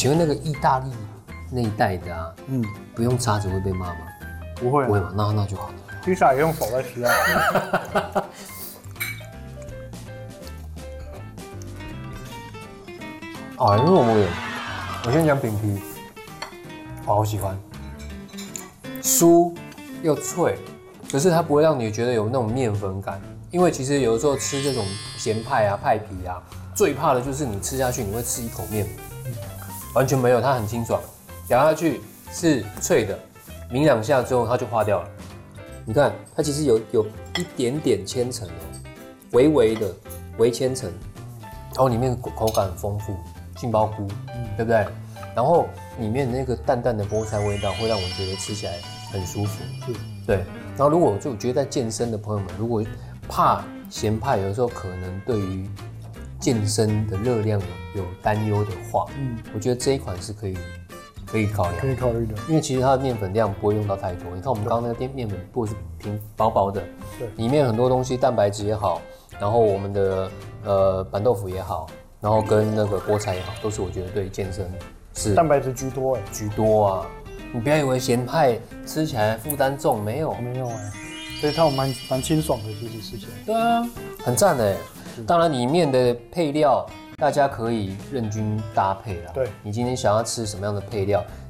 请问那个意大利那一带的啊，不用叉子会被骂吗？ 不会， 不会嘛？那就好了。 披萨也用手在吃啊。 啊，因为我先讲饼皮，我好喜欢，酥又脆，可是它不会让你觉得有那种面粉感。因为其实有的时候吃这种咸派啊、派皮啊，最怕的就是你吃下去你会吃一口面粉，完全没有，它很清爽，咬下去是脆的，抿两下之后它就化掉了。你看，它其实有一点点千层哦，微微的微千层，然后里面口感很丰富，杏鲍菇，对不对？然后里面那个淡淡的菠菜味道会让我觉得吃起来很舒服，对。然后如果就觉得在健身的朋友们，如果怕咸派，有的时候可能对于健身的热量有担忧的话，我觉得这一款是可以考量， 可以考虑的。 因为其实它的面粉量不会用到太多。你看我们刚刚那个面粉不是平薄薄的， 对， 里面很多东西，蛋白质也好，然后我们的板豆腐也好，然后跟那个菠菜也好，都是我觉得对健身是蛋白质居多哎， 居多啊。你不要以为咸派吃起来负担重，没有哎，所以它蛮清爽的，其实吃起来。 对啊，很赞哎。当然里面的配料大家可以任君搭配啦。 对， 你今天想要吃什么样的配料，